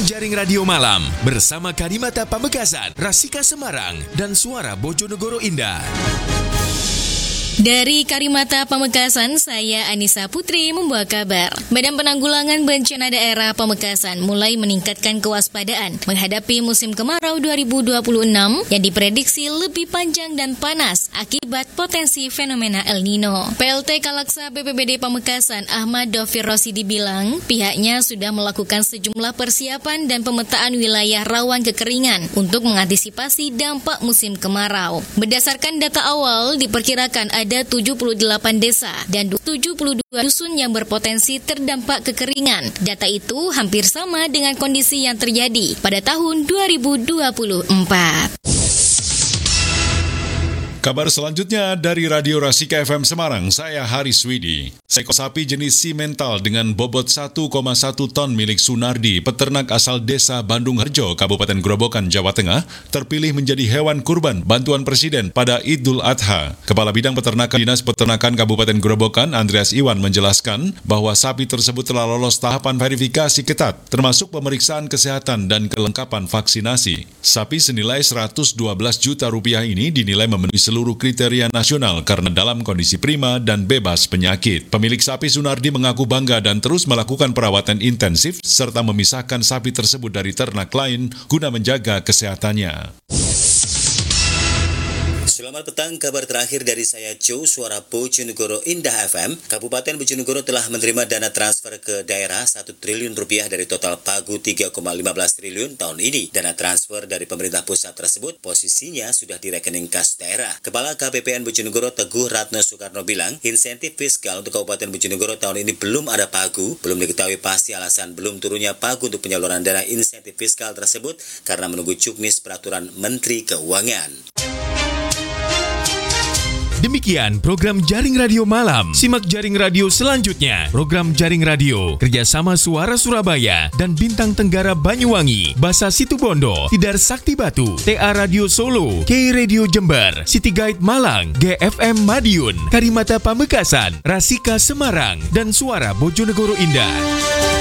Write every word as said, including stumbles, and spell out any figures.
Jaring Radio Malam bersama Karimata Pamekasan, Rasika Semarang, dan Suara Bojonegoro Indah. Dari Karimata Pamekasan, saya Anissa Putri membawa kabar. Badan Penanggulangan Bencana Daerah Pamekasan mulai meningkatkan kewaspadaan menghadapi musim kemarau dua ribu dua puluh enam yang diprediksi lebih panjang dan panas akibat potensi fenomena El Nino. P L T Kalaksa B P B D Pamekasan Ahmad Dovir Rosidi bilang pihaknya sudah melakukan sejumlah persiapan dan pemetaan wilayah rawan kekeringan untuk mengantisipasi dampak musim kemarau. Berdasarkan data awal, diperkirakan ada Ada tujuh puluh delapan desa dan tujuh puluh dua dusun yang berpotensi terdampak kekeringan. Data itu hampir sama dengan kondisi yang terjadi pada tahun dua ribu dua puluh empat. Kabar selanjutnya dari Radio Rasika F M Semarang, saya Haris Widi. Seekor sapi jenis simental dengan bobot satu koma satu ton milik Sunardi, peternak asal desa Bandung Harjo, Kabupaten Grobogan, Jawa Tengah, terpilih menjadi hewan kurban bantuan Presiden pada Idul Adha. Kepala Bidang Peternakan Dinas Peternakan Kabupaten Grobogan, Andreas Iwan, menjelaskan bahwa sapi tersebut telah lolos tahapan verifikasi ketat, termasuk pemeriksaan kesehatan dan kelengkapan vaksinasi. Sapi senilai seratus dua belas juta rupiah ini dinilai memenuhi seluruh seluruh kriteria nasional karena dalam kondisi prima dan bebas penyakit. Pemilik sapi Sunardi mengaku bangga dan terus melakukan perawatan intensif serta memisahkan sapi tersebut dari ternak lain guna menjaga kesehatannya. Selamat petang, kabar terakhir dari saya Joe, Suara Bojonegoro Indah F M. Kabupaten Bojonegoro telah menerima dana transfer ke daerah satu triliun rupiah dari total pagu tiga koma lima belas triliun tahun ini. Dana transfer dari pemerintah pusat tersebut posisinya sudah di rekening kas daerah. Kepala K P P N Bojonegoro Teguh Ratno Soekarno bilang, insentif fiskal untuk Kabupaten Bojonegoro tahun ini belum ada pagu. Belum diketahui pasti alasan belum turunnya pagu untuk penyaluran dana insentif fiskal tersebut karena menunggu juknis peraturan Menteri Keuangan. Demikian program Jaring Radio Malam. Simak Jaring Radio selanjutnya. Program Jaring Radio kerjasama Suara Surabaya dan Bintang Tenggara Banyuwangi, Basa Situbondo, Tidar Sakti Batu, T A Radio Solo, K Radio Jember, City Guide Malang, G F M Madiun, Karimata Pamekasan, Rasika Semarang, dan Suara Bojonegoro Indah.